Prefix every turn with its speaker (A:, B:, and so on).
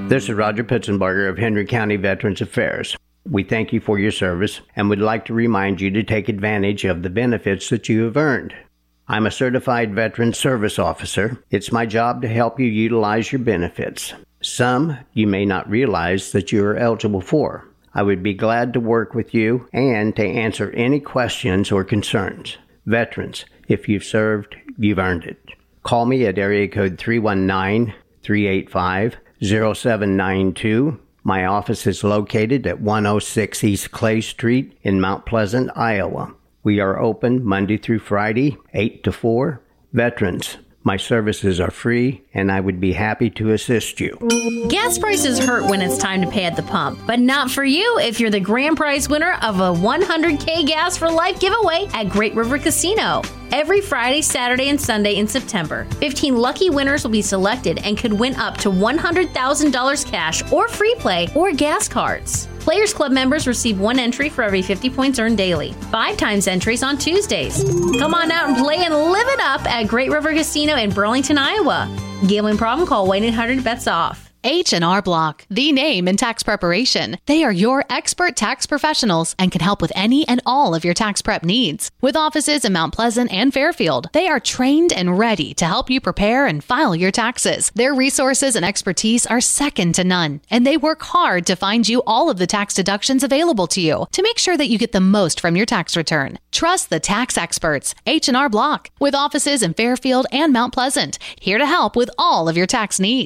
A: This is Roger Pitzenbarger of Henry County Veterans Affairs. We thank you for your service and would like to remind you to take advantage of the benefits that you have earned. I'm a certified veteran service officer. It's my job to help you utilize your benefits. Some you may not realize that you are eligible for. I would be glad to work with you and to answer any questions or concerns. Veterans, if you've served, you've earned it. Call me at area code 319-385-0792. My office is located at 106 East Clay Street in Mount Pleasant, Iowa. We are open Monday through Friday, 8 to 4. Veterans, my services are free, and I would be happy to assist you.
B: Gas prices hurt when it's time to pay at the pump, but not for you if you're the grand prize winner of a $100K Gas for Life giveaway at Great River Casino. Every Friday, Saturday, and Sunday in September, 15 lucky winners will be selected and could win up to $100,000 cash or free play or gas cards. Players Club members receive 1 entry for every 50 points earned daily, 5 times entries on Tuesdays. Come on out and play and live it up at Great River Casino in Burlington, Iowa. Gambling problem? Call 1-800-BETS-OFF.
C: H&R Block, the name in tax preparation. They are your expert tax professionals and can help with any and all of your tax prep needs. With offices in Mount Pleasant and Fairfield, they are trained and ready to help you prepare and file your taxes. Their resources and expertise are second to none, and they work hard to find you all of the tax deductions available to you to make sure that you get the most from your tax return. Trust the tax experts, H&R Block, with offices in Fairfield and Mount Pleasant, here to help with all of your tax needs.